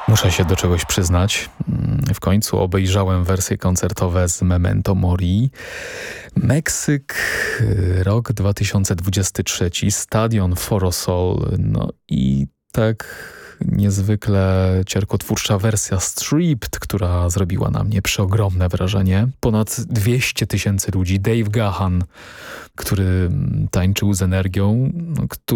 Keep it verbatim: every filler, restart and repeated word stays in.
Muszę się do czegoś przyznać. W końcu obejrzałem wersje koncertowe z Memento Mori. Meksyk, rok dwa tysiące dwudziesty trzeci, stadion Foro Sol, no i tak niezwykle cierkotwórcza wersja Stripped, która zrobiła na mnie przeogromne wrażenie. Ponad dwieście tysięcy ludzi. Dave Gahan, który tańczył z energią, no,